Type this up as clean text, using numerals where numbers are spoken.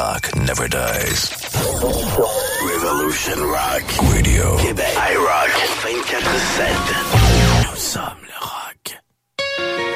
rock never dies. Revolution Rock Radio. Québec. iRock 24/7.